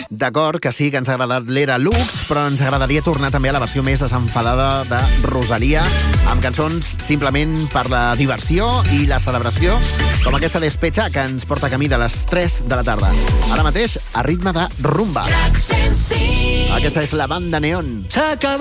D'acord, que sí, que ens ha agradat l'era Lux, però ens agradaria tornar també a la versió més desenfadada de Rosalía, amb cançons simplement per la diversió i la celebració, com aquesta Despecha, que ens porta camí de les 3 de la tarda. Ara mateix, a ritme de rumba. Aquesta és la banda Neon.